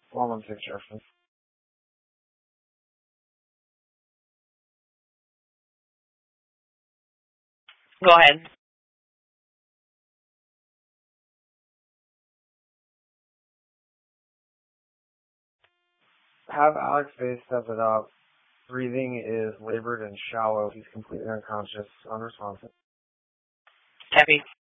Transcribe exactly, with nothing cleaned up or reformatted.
one one six Jefferson. Go ahead. Have Alex Bay step it up. Breathing is labored and shallow. He's completely unconscious, unresponsive. Copy.